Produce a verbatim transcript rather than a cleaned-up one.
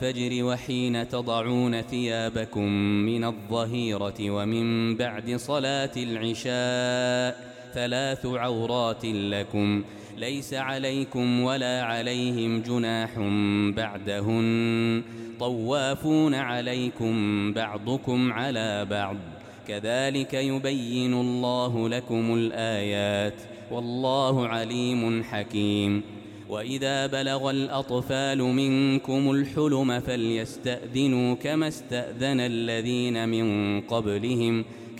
الفجر وحين تضعون ثيابكم من الظهيرة ومن بعد صلاة العشاء ثلاث عورات لكم ليس عليكم ولا عليهم جناح بعدهن طوافون عليكم بعضكم على بعض كذلك يبين الله لكم الآيات والله عليم حكيم. وإذا بلغ الأطفال منكم الحلم فليستأذنوا كما استأذن الذين من قبلهم